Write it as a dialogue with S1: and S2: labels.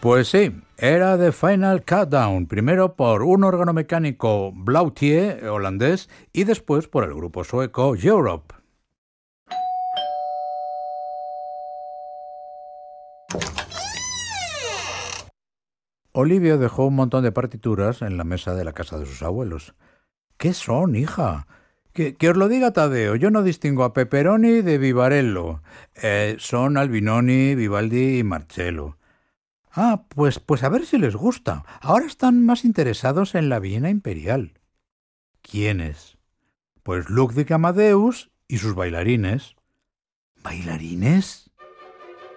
S1: Pues sí, era The Final Countdown, primero por un órgano mecánico Blautier, holandés, y después por el grupo sueco Europe. Olivia dejó un montón de partituras en la mesa de la casa de sus abuelos. ¿Qué son, hija? Que os lo diga Tadeo, yo no distingo a Pepperoni de Vivarello. Son Albinoni, Vivaldi y Marcello. Ah, pues a ver si les gusta. Ahora están más interesados en la Viena Imperial. ¿Quiénes? Pues Ludwig Amadeus y sus bailarines. ¿Bailarines?